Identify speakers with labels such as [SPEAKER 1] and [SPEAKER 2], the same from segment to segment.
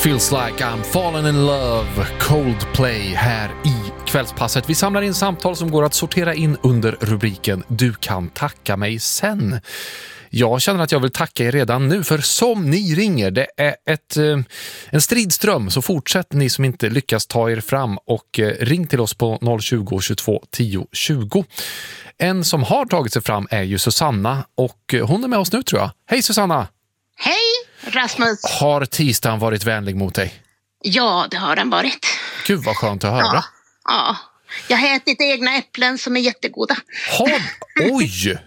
[SPEAKER 1] Feels like I'm falling in love, Coldplay här i kvällspasset. Vi samlar in samtal som går att sortera in under rubriken Du kan tacka mig sen. Jag känner att jag vill tacka er redan nu, för som ni ringer, det är en stridström, så fortsätt ni som inte lyckas ta er fram och ring till oss på 020 22 10 20. En som har tagit sig fram är ju Susanna och hon är med oss nu, tror jag. Hej Susanna!
[SPEAKER 2] Hej Rasmus!
[SPEAKER 1] Har tisdagen varit vänlig mot dig?
[SPEAKER 2] Ja, det har den varit.
[SPEAKER 1] Gud vad skönt att höra.
[SPEAKER 2] Ja. Jag har ätit egna äpplen som är jättegoda.
[SPEAKER 1] Oj!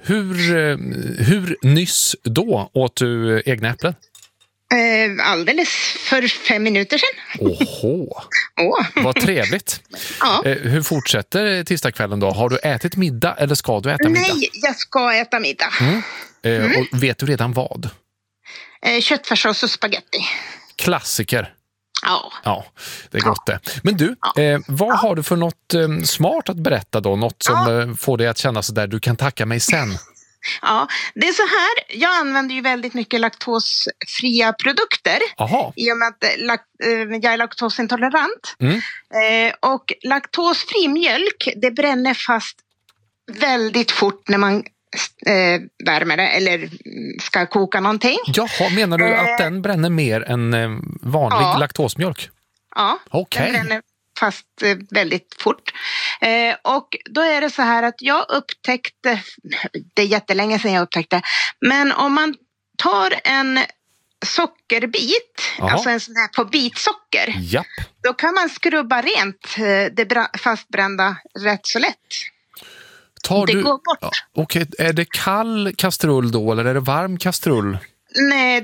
[SPEAKER 1] Hur nyss då åt du egna äpplen?
[SPEAKER 2] Alldeles för 5 minuter sedan.
[SPEAKER 1] Oho! Vad trevligt.
[SPEAKER 2] Ja.
[SPEAKER 1] Hur fortsätter tisdagskvällen då? Har du ätit middag eller ska du äta middag?
[SPEAKER 2] Nej, jag ska äta middag.
[SPEAKER 1] Och vet du redan vad?
[SPEAKER 2] Köttfärssås och spaghetti.
[SPEAKER 1] Klassiker.
[SPEAKER 2] Ja,
[SPEAKER 1] det är gott det. Men du, vad har du för något smart att berätta då? Något som får dig att känna så där, du kan tacka mig sen.
[SPEAKER 2] Ja, det är så här. Jag använder ju väldigt mycket laktosfria produkter.
[SPEAKER 1] Aha.
[SPEAKER 2] I och med att jag är laktosintolerant. Och laktosfri mjölk, det bränner fast väldigt fort när man värmer det eller ska koka någonting.
[SPEAKER 1] Jaha, menar du att den bränner mer än vanlig laktosmjölk?
[SPEAKER 2] Ja,
[SPEAKER 1] okay.
[SPEAKER 2] Den bränner fast väldigt fort. Och då är det så här att jag upptäckte, det är jättelänge sedan jag upptäckte, men om man tar en sockerbit, alltså en sån här på bitsocker, då kan man skrubba rent det fastbrända rätt så lätt. Det går bort.
[SPEAKER 1] Ja, okej. Är det kall kastrull då eller är det varm kastrull?
[SPEAKER 2] Nej,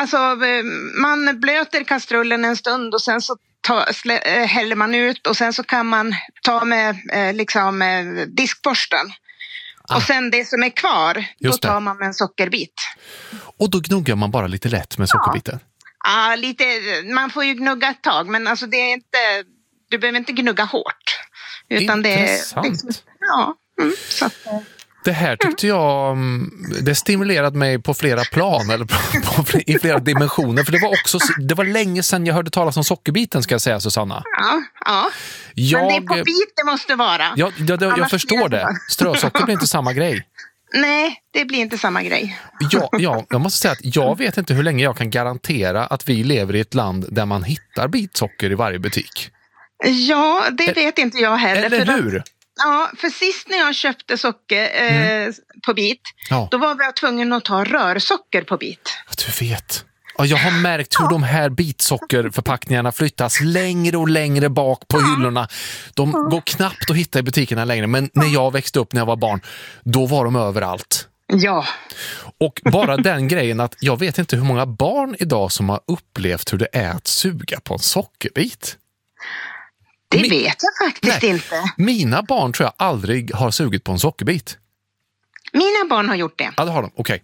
[SPEAKER 2] man blöter kastrullen en stund och sen så häller man ut och sen så kan man ta med diskborsten. Och sen det som är kvar, då tar man med en sockerbit.
[SPEAKER 1] Och då gnuggar man bara lite lätt med sockerbiten?
[SPEAKER 2] Ja, lite. Man får ju gnugga ett tag, men alltså det är inte, du behöver inte gnugga hårt. Utan
[SPEAKER 1] intressant.
[SPEAKER 2] Så att,
[SPEAKER 1] det här tyckte jag, det stimulerade mig på flera plan eller i flera dimensioner, för det var länge sedan jag hörde talas om sockerbiten, ska jag säga, Susanna.
[SPEAKER 2] Ja. Men det är på bit det måste vara.
[SPEAKER 1] Jag förstår det. Strösocker blir inte samma grej.
[SPEAKER 2] Nej, det blir inte samma grej.
[SPEAKER 1] Jag måste säga att jag vet inte hur länge jag kan garantera att vi lever i ett land där man hittar bitsocker i varje butik.
[SPEAKER 2] Ja, det vet inte jag heller.
[SPEAKER 1] Eller hur?
[SPEAKER 2] Ja, för sist när jag köpte socker på bit, då var jag tvungen att ta rörsocker på bit.
[SPEAKER 1] Du vet. Ja, jag har märkt hur de här bitsockerförpackningarna flyttas längre och längre bak på hyllorna. De går knappt att hitta i butikerna längre, men när jag växte upp när jag var barn, då var de överallt.
[SPEAKER 2] Ja.
[SPEAKER 1] Och bara den grejen att jag vet inte hur många barn idag som har upplevt hur det är att suga på en sockerbit.
[SPEAKER 2] Det vet jag faktiskt inte.
[SPEAKER 1] Mina barn tror jag aldrig har sugit på en sockerbit.
[SPEAKER 2] Mina barn har gjort det.
[SPEAKER 1] Ja, det har de. Okej.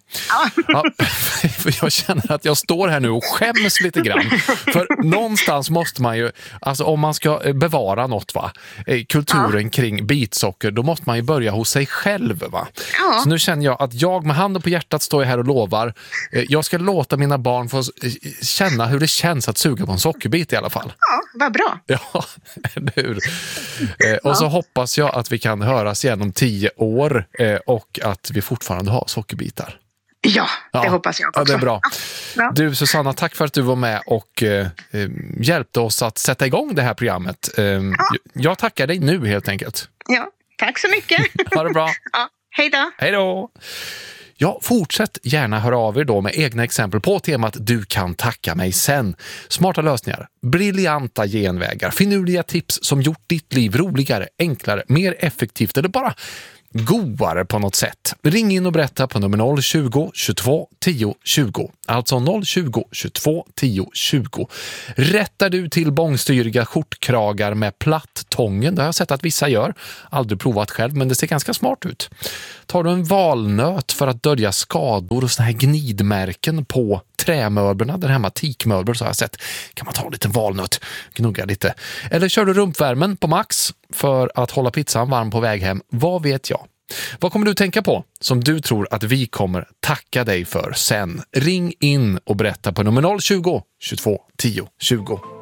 [SPEAKER 1] För jag känner att jag står här nu och skäms lite grann. För någonstans måste man ju, alltså om man ska bevara något, kulturen kring bitsocker, då måste man ju börja hos sig själv, va? Ja. Så nu känner jag att jag med handen på hjärtat står här och lovar. Jag ska låta mina barn få känna hur det känns att suga på en sockerbit i alla fall.
[SPEAKER 2] Ja, vad bra.
[SPEAKER 1] Ja, eller hur? Och så hoppas jag att vi kan höras igen om 10 år och att vi fortfarande har sockerbitar.
[SPEAKER 2] Ja, det hoppas jag också.
[SPEAKER 1] Ja, det är bra.
[SPEAKER 2] Ja.
[SPEAKER 1] Du Susanna, tack för att du var med och hjälpte oss att sätta igång det här programmet. Jag tackar dig nu helt enkelt.
[SPEAKER 2] Ja, tack så mycket.
[SPEAKER 1] Ha det bra.
[SPEAKER 2] Ja, hej då.
[SPEAKER 1] Hej då. Ja, fortsätt gärna höra av er då med egna exempel på temat Du kan tacka mig sen. Smarta lösningar, briljanta genvägar, finurliga tips som gjort ditt liv roligare, enklare, mer effektivt eller bara godare på något sätt. Ring in och berätta på nummer 020 22 10 20. Alltså 020 22 10 20. Rättar du till bångstyriga skjortkragar med platt-tången? Det har jag sett att vissa gör. Aldrig provat själv, men det ser ganska smart ut. Tar du en valnöt för att dölja skador och såna här gnidmärken på trämöblerna, där hemma teakmöbler, så har jag sett. Kan man ta en liten valnöt, gnugga lite. Eller kör du rumpvärmen på max för att hålla pizzan varm på väg hem? Vad vet jag? Vad kommer du tänka på som du tror att vi kommer tacka dig för sen? Ring in och berätta på nummer 020 22 10 20.